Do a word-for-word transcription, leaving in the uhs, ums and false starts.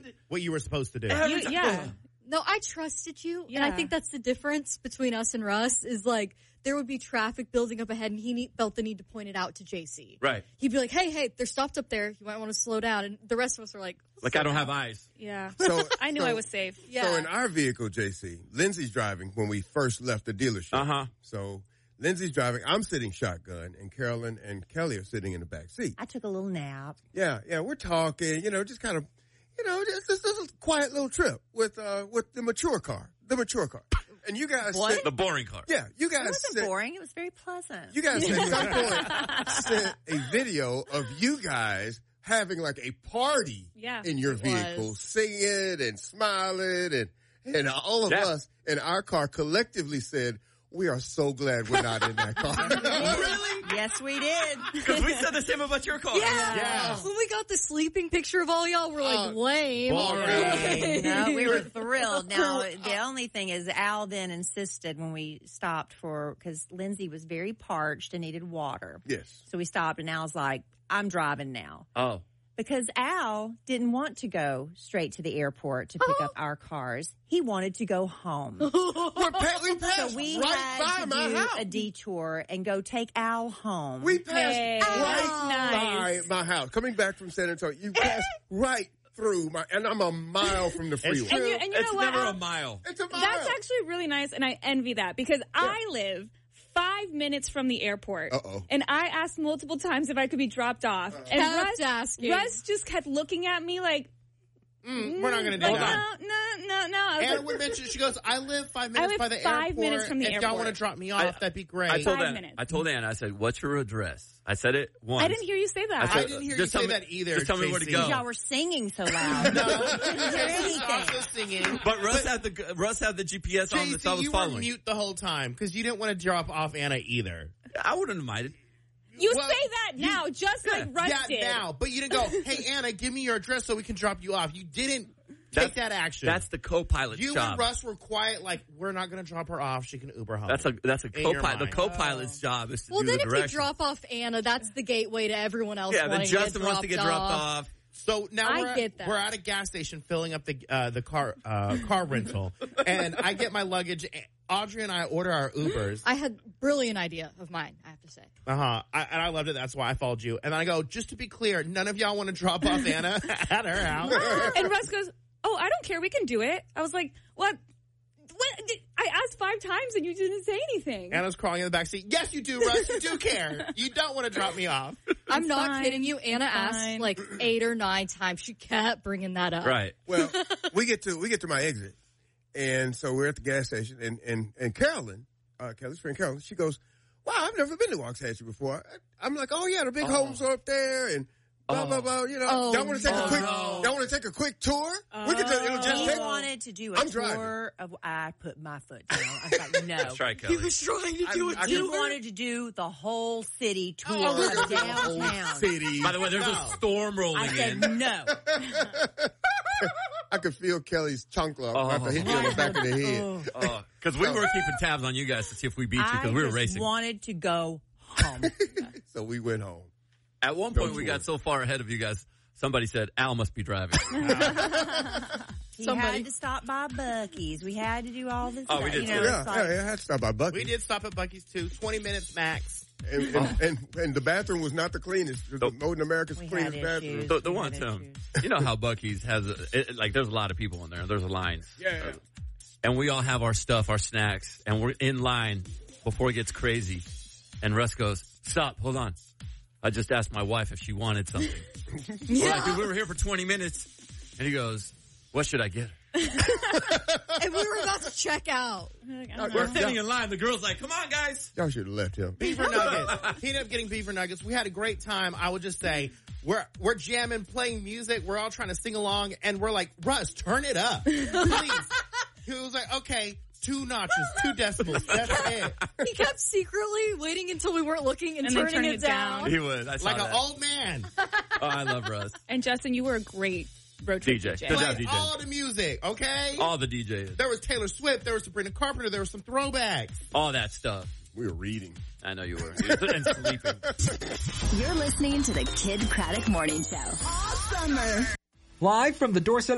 did what you were supposed to do. every You- time- yeah. No, I trusted you, Yeah. and I think that's the difference between us and Russ. Is like there would be traffic building up ahead, and he need, felt the need to point it out to J C. Right. He'd be like, "Hey, hey, they're stopped up there. You might want to slow down." And the rest of us are like, Like I don't have eyes. Yeah. So I knew so, I was safe. Yeah. So in our vehicle, J C, Lindsay's driving when we first left the dealership. Uh-huh. So Lindsay's driving. I'm sitting shotgun, and Carolyn and Kelly are sitting in the back seat. I took a little nap. Yeah, yeah, we're talking, you know, just kind of, you know, just, just, just a quiet little trip with uh with the mature car, the mature car. And you guys What? sent- The boring car. yeah, you It guys wasn't sent- boring. It was very pleasant. You guys at some point sent a video of you guys having like a party Yeah, in your it vehicle, was. singing and smiling, and and all of Yeah. us in our car collectively said, "We are so glad we're not in that car." Really? Yes, we did. Because we said the same about your car. Yeah. Yeah. When we got the sleeping picture of all y'all, we're like, Uh, lame. boring. No, we were thrilled. Now, the only thing is Al then insisted when we stopped for, because Lindsay was very parched and needed water. Yes. So we stopped and Al's like, I'm driving now. Oh. Because Al didn't want to go straight to the airport to pick up our cars. He wanted to go home. We're pa- we passed So we right had by to my do house. a detour and go take Al home. We passed Hey. right Nice. by my house. Coming back from San Antonio, you passed right through my, and I'm a mile from the freeway. And you, and you It's know what? never Al? a mile. It's a mile. That's actually really nice, and I envy that because I live five minutes from the airport. Uh-oh. And I asked multiple times if I could be dropped off. And Kept Russ, asking. Russ just kept looking at me like, Mm, we're not going to do like that. no, no, no, no. I was Anna like, would mention, she goes, I live five I minutes live by the five airport. minutes from the if y'all airport. want to drop me off, I- that'd be great. I told Five Anna, minutes. I told Anna, I said, what's your address? I said it once. I didn't hear you say that. I I said- didn't hear Just you say tell me- that either. just tell me where to J C. go. Y'all were singing so loud. No, Couldn't hear Jason's also anything. singing. But Russ had the Russ had the G P S on J the so I C, was you were following. mute the whole time because you didn't want to drop off Anna either. I wouldn't have minded. You Well, say that now, just like Russ yeah, did. now, but you didn't go, hey, Anna, give me your address so we can drop you off. You didn't That's- take that action. That's the co-pilot's you job. and Russ were quiet, like, we're not going to drop her off. She can Uber home. That's a that's a In your co-pilot. The mind. co-pilot's job is to Well, do then the if direction. you drop off Anna, that's the gateway to everyone else yeah, then wanting Justin to get wants to get dropped off. off. So now I we're, get that. we're at a gas station filling up the uh, the car uh, car rental, and I get my luggage. Audrey and I order our Ubers. I had a brilliant idea of mine, I have to say. Uh huh. And I loved it. That's why I followed you. And then I go, just to be clear, none of y'all want to drop off Anna at her house. And Russ goes, oh, I don't care. We can do it. I was like, what? What? I asked five times and you didn't say anything. Anna's crawling in the back seat. Yes, you do, Russ. You do care. You don't want to drop me off. I'm not fine. kidding you. Anna asked fine. like eight or nine times. She kept bringing that up. Right. Well, we get to we get to my exit, and so we're at the gas station, and and and Carolyn, uh, Kelly's friend Carolyn, she goes, "Wow, I've never been to Waxahachie before." I, I'm like, "Oh yeah, the big homes are up there, and blah blah blah." You know, Oh, y'all want to take no. a quick? no. Y'all want to take a quick tour? we can. Just, it'll just He take. wanted to do a I'm tour driving. of. I put my foot down. I was like, no. That's right, Kelly. trying to do a He tour. wanted to do the whole city tour Oh, we're of gonna do the whole downtown. city. By the way, there's No. a storm rolling I said in. no. I could feel Kelly's chankla Oh. about to hit me on the back of the head. Because we were keeping tabs on you guys to see if we beat you I because we were just racing. wanted to go home. So we went home. At one Go point, we tour. got so far ahead of you guys, somebody said, Al must be driving. He Somebody- had to stop by Buc-ee's. We had to do all this. Oh, we stuff. did you too. know, Yeah, it's like, yeah, I had to stop by Buc-ee's. We did stop at Buc-ee's too. twenty minutes max. And, and, and, and the bathroom was not the cleanest. The Northern America's We cleanest had bathroom. issues. the the We one, had Tim, issues. you know how Buc-ee's has, a, it, like, there's a lot of people in there. There's lines. Yeah. And we all have our stuff, our snacks, and we're in line before it gets crazy. And Russ goes, stop, hold on. I just asked my wife if she wanted something. We're like, dude, we were here for twenty minutes. And he goes, what should I get her? And we were about to check out. Like, I don't We're know. standing in line. The girl's like, come on, guys. Y'all should have left him. Beaver nuggets. He ended up getting beaver nuggets. We had a great time. I would just say we're we're jamming, playing music. We're all trying to sing along, and we're like, Russ, turn it up, please. He was like, okay, two notches, two decibels. That's it. He kept secretly waiting until we weren't looking and, And then turning, turning it it down. down. He was. I saw Like that. an old man. Oh, I love Russ. And Justin, you were a great road trip D J. D J. Good job, Play D J. all the music, okay? All the D Js. There was Taylor Swift. There was Sabrina Carpenter. There was some throwbacks. All that stuff. We were reading. I know you were. And sleeping. You're listening to the Kid Craddock Morning Show. All summer. Live from the Dorset